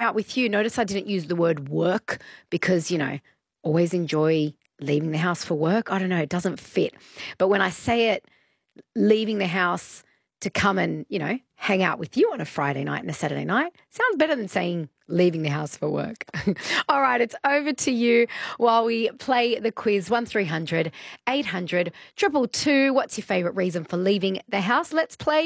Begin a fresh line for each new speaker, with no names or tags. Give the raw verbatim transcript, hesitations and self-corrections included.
out with you. Notice I didn't use the word work because, you know, always enjoy leaving the house for work. I don't know, it doesn't fit. But when I say it, leaving the house to come and, you know, hang out with you on a Friday night and a Saturday night sounds better than saying leaving the house for work. All right, it's over to you while we play the quiz. one three hundred eight hundred two two two. What's your favourite reason for leaving the house? Let's play